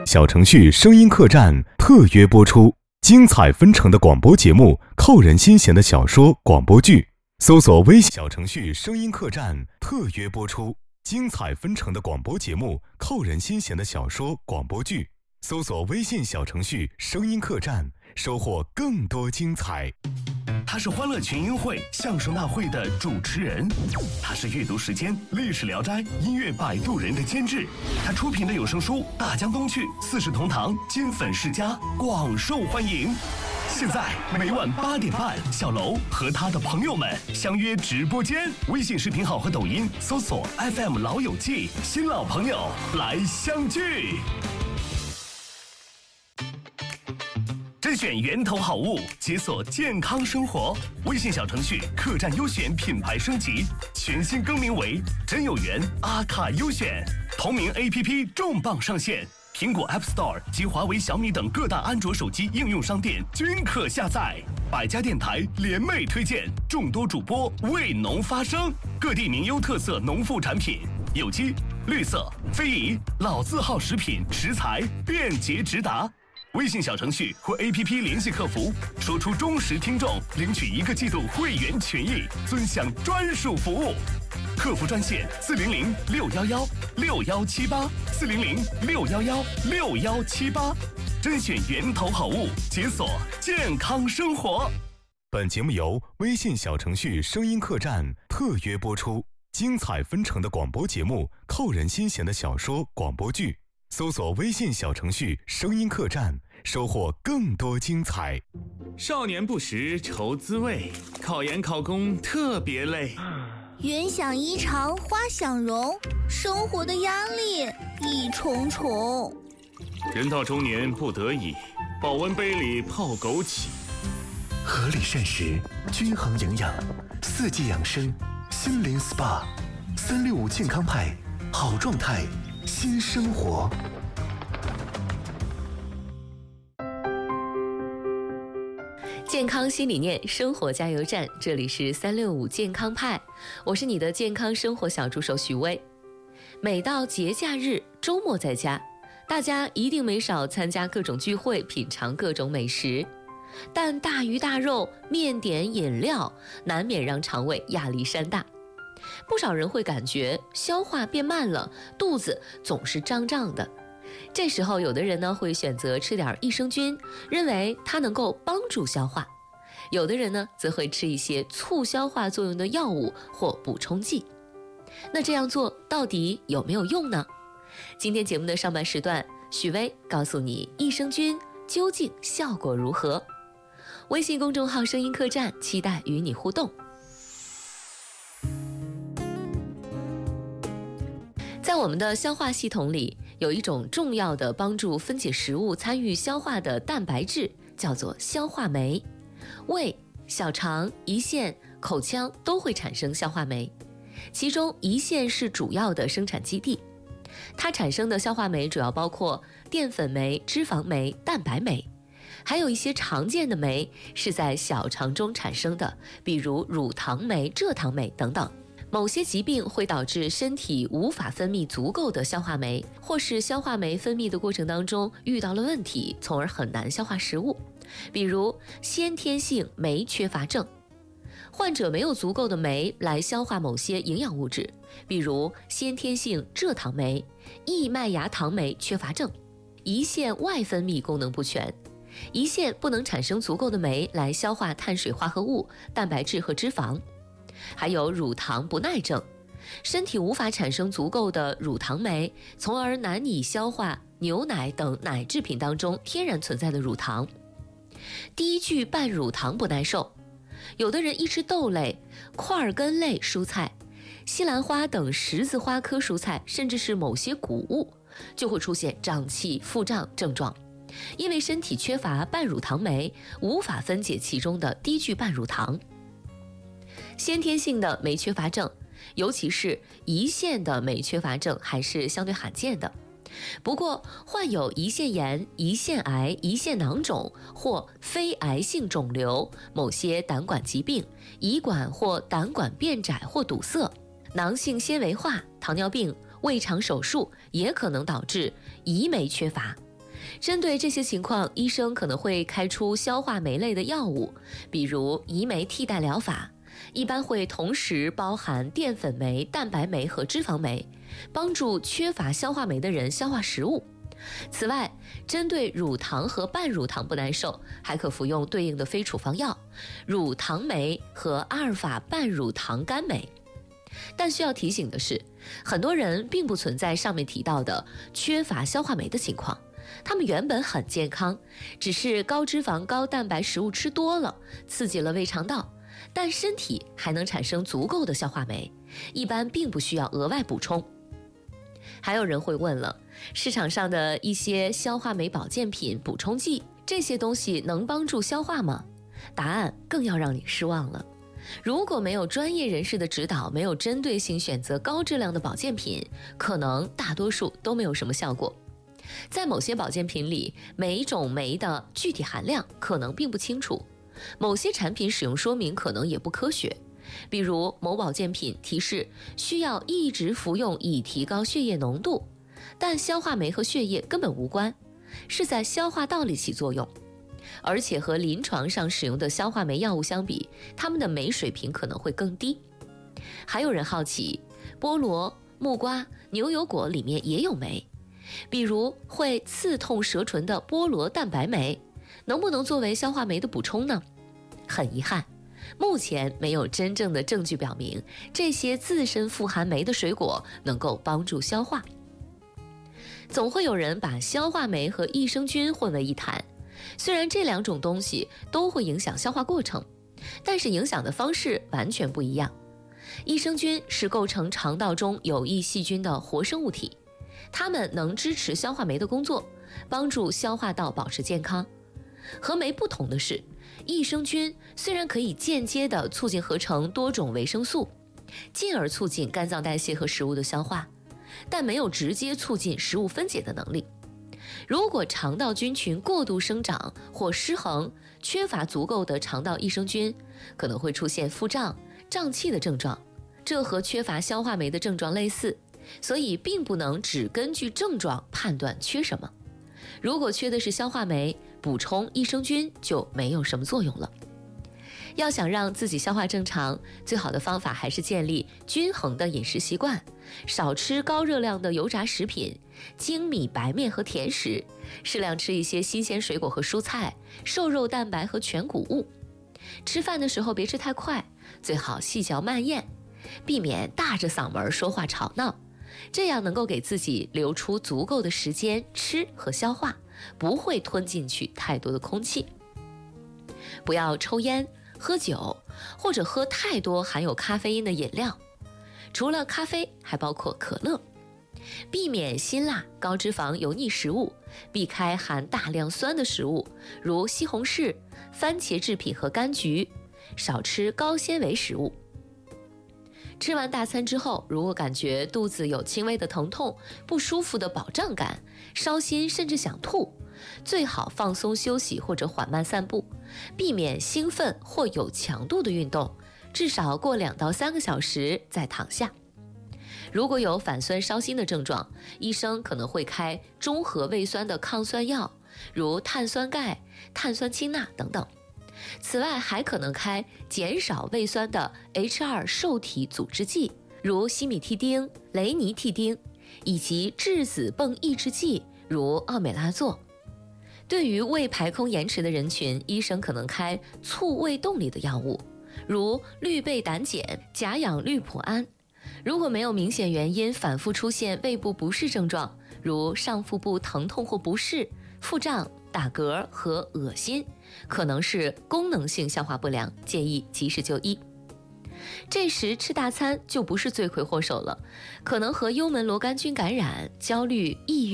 小程序声音客栈特约播出，精彩纷呈的广播节目，扣人心弦的小说广播剧。搜索微信小程序声音客栈特约播出，精彩纷呈的广播节目，扣人心弦的小说广播剧。搜索微信小程序声音客栈，收获更多精彩。 他是欢乐群英会相声大会的主持人，他是阅读时间历史聊斋音乐摆渡人的监制，他出品的有声书《大江东去》《四世同堂》金粉世家广受欢迎。现在每晚8点半，小楼和他的朋友们相约直播间，微信视频号和抖音搜索 FM 老友记，新老朋友来相聚。甄选源头好物，解锁健康生活。微信小程序客栈优选品牌升级，全新更名为真有缘阿卡优选。同名 APP 重磅上线，苹果 App Store 及华为、小米等各大安卓手机应用商店均可下载。百家电台联袂推荐，众多主播为农发声，各地名优特色农副产品，有机、绿色、非遗、老字号食品食材便捷直达。微信小程序或 APP 联系客服，说出忠实听众，领取1个季度会员权益，尊享专属服务。客服专线400-611-6178，400-611-6178，甄选源头好物，解锁健康生活。 本节目由微信小程序声音客栈特约播出，精彩纷呈的广播节目，扣人心弦的小说广播剧。搜索微信小程序声音客栈，收获更多精彩。 少年不识愁滋味，考研考公特别累。 云想衣裳花想容，生活的压力一重重。 人到中年不得已，保温杯里泡枸杞。 合理膳食，均衡营养，四季养生，心灵 SPA，365健康派，好状态，新生活。 健康新理念，生活加油站，这里是365健康派，我是你的健康生活小助手许巍。每到节假日、周末在家，大家一定没少参加各种聚会，品尝各种美食，但大鱼大肉、面点饮料，难免让肠胃压力山大。不少人会感觉消化变慢了，肚子总是胀胀的。这时候有的人呢会选择吃点益生菌，认为它能够帮助消化；有的人呢则会吃一些促消化作用的药物或补充剂。那这样做到底有没有用呢？今天节目的上半时段，许巍告诉你益生菌究竟效果如何。微信公众号声音客栈，期待与你互动。在我们的消化系统里，有一种重要的帮助分解食物、参与消化的蛋白质，叫做消化酶。胃、小肠、胰腺、口腔都会产生消化酶，其中胰腺是主要的生产基地。它产生的消化酶主要包括淀粉酶、脂肪酶、蛋白酶，还有一些常见的酶是在小肠中产生的，比如乳糖酶、蔗糖酶等等。某些疾病会导致身体无法分泌足够的消化酶，或是消化酶分泌的过程当中遇到了问题，从而很难消化食物，比如先天性酶缺乏症。患者没有足够的酶来消化某些营养物质，比如先天性蔗糖酶、异麦芽糖酶缺乏症。胰腺外分泌功能不全，胰腺不能产生足够的酶来消化碳水化合物、蛋白质和脂肪。还有乳糖不耐症，身体无法产生足够的乳糖酶，从而难以消化牛奶等奶制品当中天然存在的乳糖。低聚半乳糖不耐受，有的人一吃豆类、块根类蔬菜、西兰花等十字花科蔬菜，甚至是某些谷物，就会出现胀气、腹胀症状，因为身体缺乏半乳糖酶，无法分解其中的低聚半乳糖。先天性的酶缺乏症，尤其是胰腺的酶缺乏症还是相对罕见的。不过，患有胰腺炎、胰腺癌、胰腺囊肿或非癌性肿瘤、某些胆管疾病、胰管或胆管变窄或堵塞、囊性纤维化、糖尿病、胃肠手术也可能导致胰酶缺乏。 针对这些情况，医生可能会开出消化酶类的药物，比如胰酶替代疗法，一般会同时包含淀粉酶、蛋白酶和脂肪酶，帮助缺乏消化酶的人消化食物。此外，针对乳糖和半乳糖不耐受，还可服用对应的非处方药乳糖酶和阿尔法半乳糖苷酶。但需要提醒的是，很多人并不存在上面提到的缺乏消化酶的情况，他们原本很健康，只是高脂肪高蛋白食物吃多了，刺激了胃肠道，但身体还能产生足够的消化酶，一般并不需要额外补充。还有人会问了，市场上的一些消化酶保健品、补充剂，这些东西能帮助消化吗？答案更要让你失望了。如果没有专业人士的指导，没有针对性选择高质量的保健品，可能大多数都没有什么效果。在某些保健品里，每种酶的具体含量可能并不清楚，某些产品使用说明可能也不科学。比如某保健品提示需要一直服用以提高血液浓度，但消化酶和血液根本无关，是在消化道里起作用。而且和临床上使用的消化酶药物相比，它们的酶水平可能会更低。还有人好奇，菠萝、木瓜、牛油果里面也有酶，比如会刺痛舌唇的菠萝蛋白酶，能不能作为消化酶的补充呢？很遗憾，目前没有真正的证据表明这些自身富含酶的水果能够帮助消化。总会有人把消化酶和益生菌混为一谈，虽然这两种东西都会影响消化过程，但是影响的方式完全不一样。益生菌是构成肠道中有益细菌的活生物体，它们能支持消化酶的工作，帮助消化道保持健康。和酶不同的是，益生菌虽然可以间接地促进合成多种维生素，进而促进肝脏代谢和食物的消化，但没有直接促进食物分解的能力。如果肠道菌群过度生长或失衡，缺乏足够的肠道益生菌，可能会出现腹胀、胀气的症状，这和缺乏消化酶的症状类似，所以并不能只根据症状判断缺什么。如果缺的是消化酶，补充益生菌就没有什么作用了。要想让自己消化正常，最好的方法还是建立均衡的饮食习惯，少吃高热量的油炸食品、精米白面和甜食，适量吃一些新鲜水果和蔬菜、瘦肉蛋白和全谷物。吃饭的时候别吃太快，最好细嚼慢咽，避免大着嗓门说话吵闹，这样能够给自己留出足够的时间吃和消化，不会吞进去太多的空气。不要抽烟、喝酒或者喝太多含有咖啡因的饮料，除了咖啡还包括可乐。避免辛辣、高脂肪、油腻食物，避开含大量酸的食物，如西红柿、番茄制品和柑橘，少吃高纤维食物。吃完大餐之后，如果感觉肚子有轻微的疼痛、不舒服的饱胀感、烧心甚至想吐，最好放松休息或者缓慢散步，避免兴奋或有强度的运动，至少过2到3个小时再躺下。如果有反酸烧心的症状，医生可能会开中和胃酸的抗酸药，如碳酸钙、碳酸氢钠等等。此外，还可能开减少胃酸的 H2 受体阻滞剂，如西米替丁、雷尼替丁，以及质子泵抑制剂，如奥美拉唑。对于胃排空延迟的人群，医生可能开促胃动力的药物，如氯贝胆碱、甲氧氯普胺。如果没有明显原因反复出现胃部不适症状，如上腹部疼痛或不适、腹胀、打嗝和恶心，可能是功能性消化不良，建议及时就医。这时吃大餐就不是罪魁祸首了，可能和幽门螺杆菌感染、焦虑、抑郁